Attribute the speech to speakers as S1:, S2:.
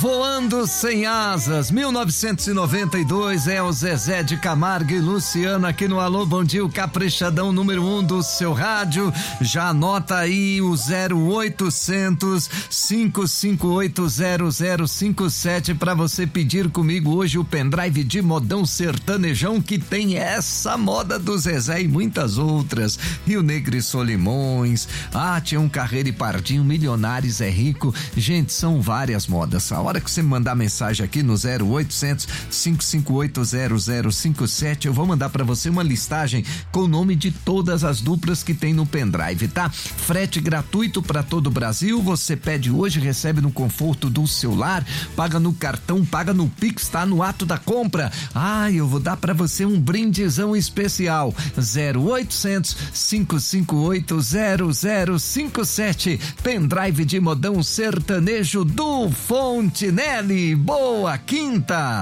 S1: Voando Sem Asas, 1992, é o Zezé de Camargo e Luciano aqui no Alô Bom Dia, o caprichadão número 1 do seu rádio. Já anota aí o 0800 558 0057 para você pedir comigo hoje o pendrive de modão sertanejão, que tem essa moda do Zezé e muitas outras. Rio Negro e Solimões, Tião Carreiro e Pardinho, Milionários é Rico. Gente, são várias modas. A hora que você mandar mensagem aqui no 0800 558 0057, eu vou mandar pra você uma listagem com o nome de todas as duplas que tem no pendrive, tá? Frete gratuito pra todo o Brasil, você pede hoje, recebe no conforto do seu lar, paga no cartão, paga no Pix, tá no ato da compra. Eu vou dar pra você um brindezão especial, 0800 558 0057, pendrive de modão sertanejo do Fontinelli. Boa quinta!